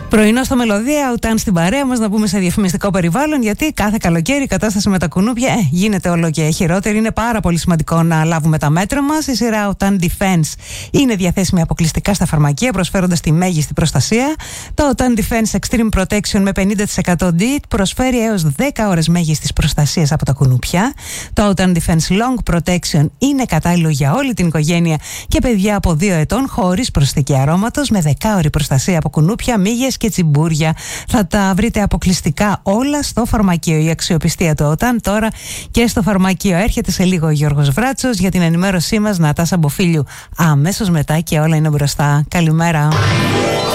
Πρωινό στο Μελωδία, Ουτάν στην παρέα μας, να πούμε σε διαφημιστικό περιβάλλον, γιατί κάθε καλοκαίρι η κατάσταση με τα κουνούπια γίνεται όλο και χειρότερη. Είναι πάρα πολύ σημαντικό να λάβουμε τα μέτρα μας. Η σειρά Otan Defense είναι διαθέσιμη αποκλειστικά στα φαρμακεία, προσφέροντας τη μέγιστη προστασία. Το Otan Defense Extreme Protection με 50% DIT προσφέρει έως 10 ώρες μέγιστης προστασίας από τα κουνούπια. Το Otan Defense Long Protection είναι κατάλληλο για όλη την οικογένεια και παιδιά από 2 ετών, χωρίς προσθήκη αρώματος, με 10ωρη προστασία από κουνούπια, μύγες και τσιμπούρια. Θα τα βρείτε αποκλειστικά όλα στο φαρμακείο. Η αξιοπιστία του Otan τώρα και στο φαρμακείο. Έρχεται σε λίγο ο Γιώργος Βράτσος για την ενημέρωσή μας. Νατάσα Μποφίλιου αμέσως μετά και όλα είναι μπροστά. Καλημέρα.